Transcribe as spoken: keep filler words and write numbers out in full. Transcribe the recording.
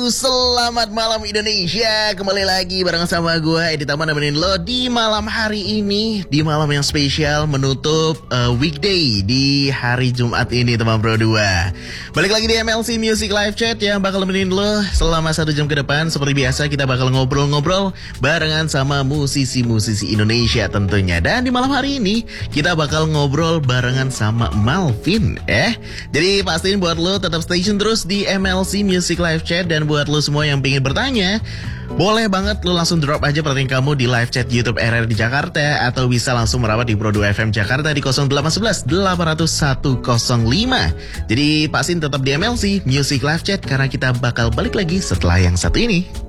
Selamat malam Indonesia. Kembali lagi bareng sama gue Edi Taman nemenin lo di malam hari ini, di malam yang spesial menutup uh, weekday di hari Jumat ini teman Pro dua. Balik lagi di M L C Music Live Chat yang bakal nemenin lo selama satu jam ke depan. Seperti biasa kita bakal ngobrol-ngobrol barengan sama musisi-musisi Indonesia tentunya. Dan di malam hari ini kita bakal ngobrol barengan sama Malvin. Eh, jadi pastiin buat lo tetap stay tune terus di M L C Music Live Chat. Dan buat lo semua yang pengen bertanya, boleh banget lo langsung drop aja pertanyaan kamu di live chat YouTube R R di Jakarta, atau bisa langsung merawat di Pro dua F M Jakarta di nol delapan satu satu delapan nol satu nol lima. Jadi pastiin tetap di M L C Music Live Chat karena kita bakal balik lagi setelah yang satu ini.